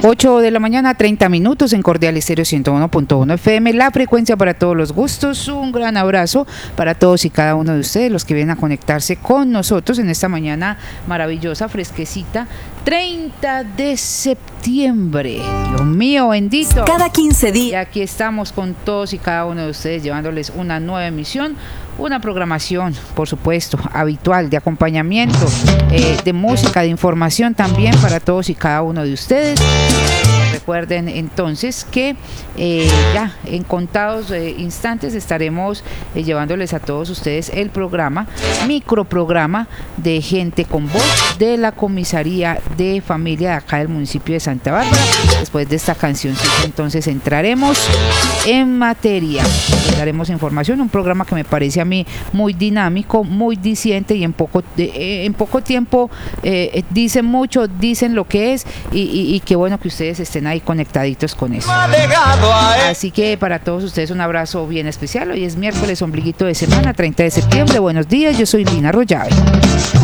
8 de la mañana, 30 minutos en Cordial Estéreo 101.1 FM, la frecuencia para todos los gustos. Un gran abrazo para todos y cada uno de ustedes, los que vienen a conectarse con nosotros en esta mañana maravillosa, fresquecita, 30 de septiembre. Dios mío, bendito. Cada 15 días. Y aquí estamos con todos y cada uno de ustedes, llevándoles una nueva emisión, una programación, por supuesto, habitual de acompañamiento, de música, de información también para todos y cada uno de ustedes. Recuerden entonces que ya en contados instantes estaremos llevándoles a todos ustedes el programa, microprograma de Gente con Voz de la Comisaría de Familia de acá del municipio de Santa Bárbara. Después de esta cancioncita entonces entraremos en materia, les daremos información, un programa que me parece a mí muy dinámico, muy diciente y en poco tiempo dicen mucho, dicen lo que es y qué bueno que ustedes estén ahí conectaditos con eso. Así que para todos ustedes un abrazo bien especial. Hoy es miércoles, ombliguito de semana, 30 de septiembre. Buenos días, yo soy Lina Rollave.